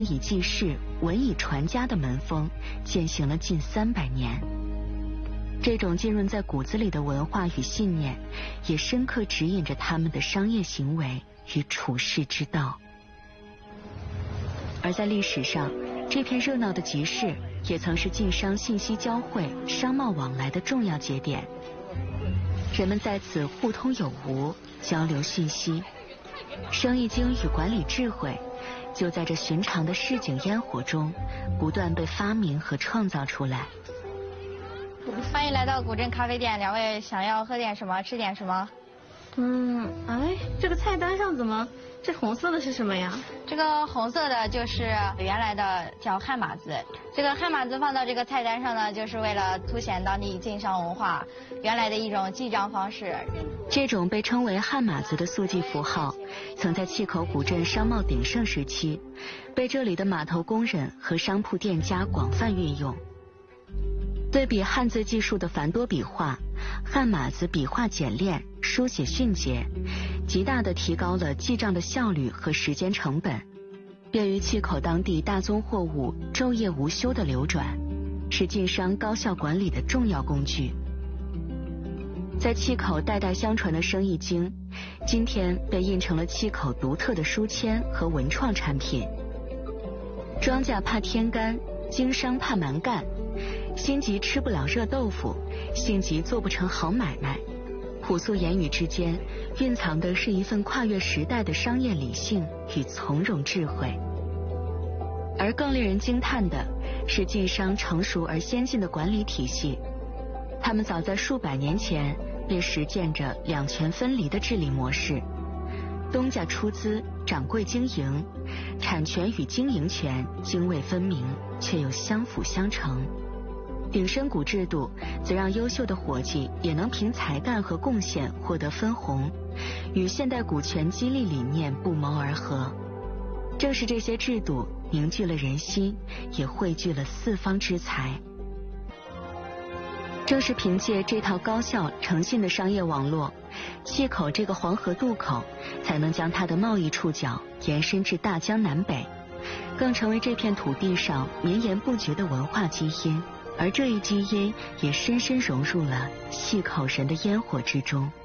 以济世、文以传家的门风践行了近300年。这种浸润在骨子里的文化与信念，也深刻指引着他们的商业行为与处世之道。而在历史上，这片热闹的集市也曾是晋商信息交汇、商贸往来的重要节点。人们在此互通有无，交流信息，生意经与管理智慧就在这寻常的市井烟火中不断被发明和创造出来。 欢迎来到古镇咖啡店，两位想要喝点什么，吃点什么？ 这个菜单上怎么这红色的是什么呀？ 这个红色的就是原来的叫汉码字，这个汉码字放到这个菜单上呢，就是为了凸显当地晋商文化原来的一种记账方式。 这种被称为汉码字的速记符号，曾在碛口古镇商贸鼎盛时期，被这里的码头工人和商铺店家广泛运用。对比汉字技术的繁多笔画，汉码字笔画简练，书写迅捷，极大地提高了记账的效率和时间成本，便于碛口当地大宗货物昼夜无休的流转，是晋商高效管理的重要工具。在碛口代代相传的生意经，今天被印成了碛口独特的书签和文创产品。庄稼怕天干，经商怕蛮干，心急吃不了热豆腐，性急做不成好买卖。朴素言语之间蕴藏的是一份跨越时代的商业理性与从容智慧。而更令人惊叹的是晋商成熟而先进的管理体系，他们早在数百年前便实践着两权分离的治理模式，东家出资，掌柜经营，产权与经营权泾渭分明，却又相辅相成。鼎深谷制度则让优秀的伙计也能凭才干和贡献获得分红，与现代股权激励理念不谋而合。正是这些制度凝聚了人心，也汇聚了四方之才。正是凭借这套高效诚信的商业网络，碛口这个黄河渡口才能将它的贸易触角延伸至大江南北，更成为这片土地上绵延不绝的文化基因。而这一基因也深深融入了碛口人的烟火之中。